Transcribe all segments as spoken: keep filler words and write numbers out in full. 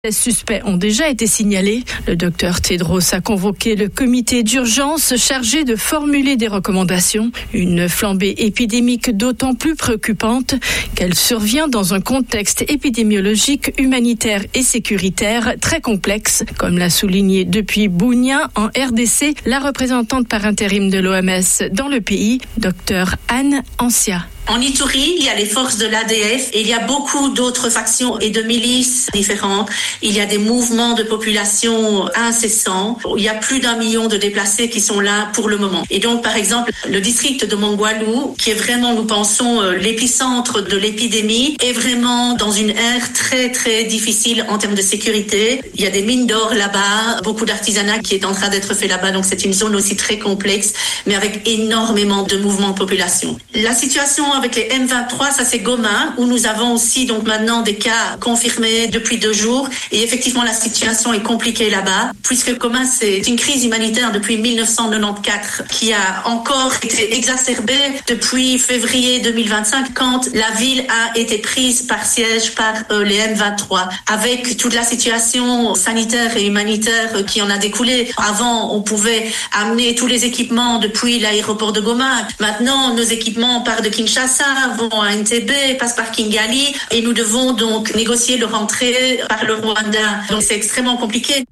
Les suspects ont déjà été signalés. Le docteur Tedros a convoqué le comité d'urgence chargé de formuler des recommandations. Une flambée épidémique d'autant plus préoccupante qu'elle survient dans un contexte épidémiologique, humanitaire et sécuritaire très complexe, comme l'a souligné depuis Bunia en R D C la représentante par intérim de l'O M S dans le pays, docteur Anne Ancia. En Ituri, il y a les forces de l'A D F et il y a beaucoup d'autres factions et de milices différentes. Il y a des mouvements de population incessants. Il y a plus d'un million de déplacés qui sont là pour le moment. Et donc, par exemple, le district de Mongwalu, qui est vraiment, nous pensons, l'épicentre de l'épidémie, est vraiment dans une ère très, très difficile en termes de sécurité. Il y a des mines d'or là-bas, beaucoup d'artisanat qui est en train d'être fait là-bas. Donc, c'est une zone aussi très complexe, mais avec énormément de mouvements de population. La situation avec les M vingt-trois, ça c'est Goma, où nous avons aussi donc maintenant des cas confirmés depuis deux jours. Et effectivement, la situation est compliquée là-bas, puisque Goma, c'est une crise humanitaire depuis dix-neuf cent quatre-vingt-quatorze qui a encore été exacerbée depuis février deux mille vingt-cinq, quand la ville a été prise par siège par euh, les M vingt-trois, avec toute la situation sanitaire et humanitaire qui en a découlé. Avant, on pouvait amener tous les équipements depuis l'aéroport de Goma. Maintenant, nos équipements partent de Kinshasa, vont à Entebbe, passent par Kigali et nous devons donc négocier leur entrée par le Rwanda. Donc c'est extrêmement compliqué.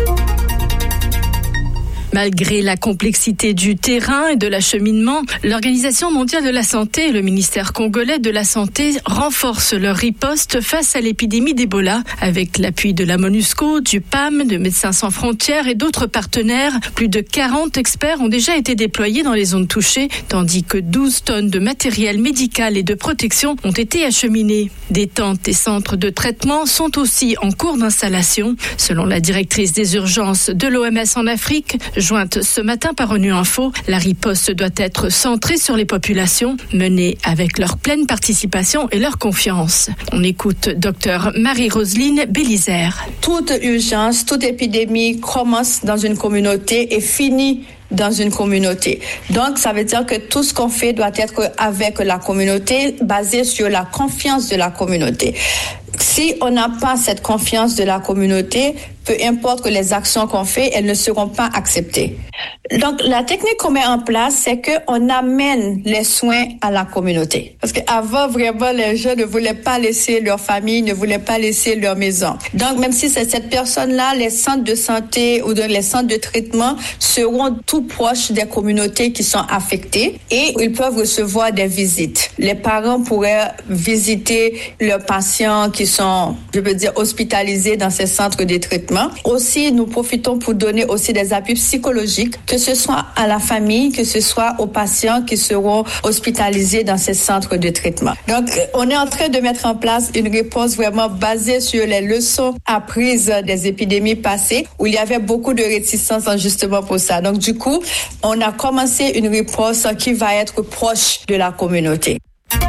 Malgré la complexité du terrain et de l'acheminement, l'Organisation mondiale de la santé et le ministère congolais de la santé renforcent leur riposte face à l'épidémie d'Ebola. Avec l'appui de la MONUSCO, du P A M, de Médecins sans frontières et d'autres partenaires, plus de quarante experts ont déjà été déployés dans les zones touchées, tandis que douze tonnes de matériel médical et de protection ont été acheminées. Des tentes et centres de traitement sont aussi en cours d'installation. Selon la directrice des urgences de l'O M S en Afrique, jointe ce matin par ONU Info, la riposte doit être centrée sur les populations, menée avec leur pleine participation et leur confiance. On écoute docteur Marie-Roseline Bélisaire. Toute urgence, toute épidémie commence dans une communauté et finit dans une communauté. Donc, ça veut dire que tout ce qu'on fait doit être avec la communauté, basé sur la confiance de la communauté. Si on n'a pas cette confiance de la communauté, peu importe que les actions qu'on fait, elles ne seront pas acceptées. Donc, la technique qu'on met en place, c'est qu'on amène les soins à la communauté. Parce qu'avant, vraiment, les gens ne voulaient pas laisser leur famille, ne voulaient pas laisser leur maison. Donc, même si c'est cette personne-là, les centres de santé ou les centres de traitement seront tout proches des communautés qui sont affectées et ils peuvent recevoir des visites. Les parents pourraient visiter leurs patients qui sont, je veux dire, hospitalisés dans ces centres de traitement. Aussi, nous profitons pour donner aussi des appuis psychologiques, que ce soit à la famille, que ce soit aux patients qui seront hospitalisés dans ces centres de traitement. Donc, on est en train de mettre en place une réponse vraiment basée sur les leçons apprises des épidémies passées, où il y avait beaucoup de réticence justement pour ça. Donc, du coup, on a commencé une réponse qui va être proche de la communauté.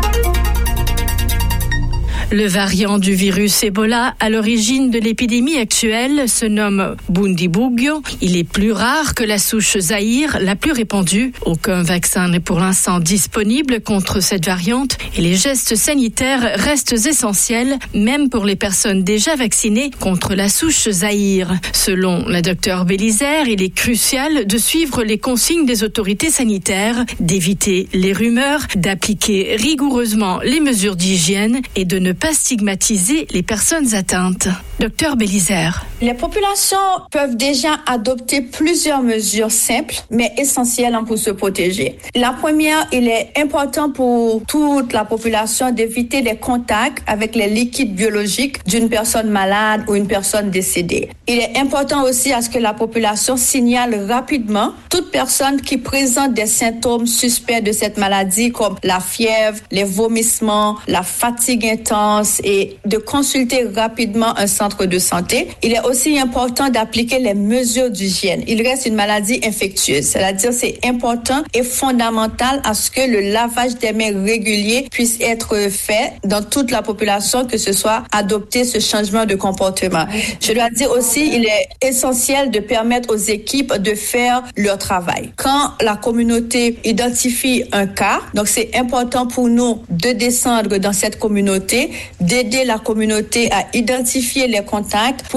Le variant du virus Ebola à l'origine de l'épidémie actuelle se nomme Bundibugyo. Il est plus rare que la souche Zaïre, la plus répandue. Aucun vaccin n'est pour l'instant disponible contre cette variante et les gestes sanitaires restent essentiels, même pour les personnes déjà vaccinées contre la souche Zaïre. Selon la docteure Bélisaire, il est crucial de suivre les consignes des autorités sanitaires, d'éviter les rumeurs, d'appliquer rigoureusement les mesures d'hygiène et de ne pas stigmatiser les personnes atteintes. Docteur Bélisaire. Les populations peuvent déjà adopter plusieurs mesures simples, mais essentielles pour se protéger. La première, il est important pour toute la population d'éviter les contacts avec les liquides biologiques d'une personne malade ou une personne décédée. Il est important aussi à ce que la population signale rapidement toute personne qui présente des symptômes suspects de cette maladie, comme la fièvre, les vomissements, la fatigue intense, et de consulter rapidement un centre de santé. Il est aussi important d'appliquer les mesures d'hygiène. Il reste une maladie infectieuse, c'est-à-dire c'est important et fondamental à ce que le lavage des mains régulier puisse être fait dans toute la population, que ce soit adopter ce changement de comportement. Je dois dire aussi, il est essentiel de permettre aux équipes de faire leur travail. Quand la communauté identifie un cas, donc c'est important pour nous de descendre dans cette communauté, d'aider la communauté à identifier les contacts pour